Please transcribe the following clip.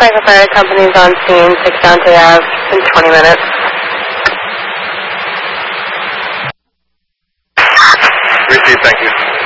like the fire company's on scene, 6 Dante Ave, in 20 minutes. Received, thank you.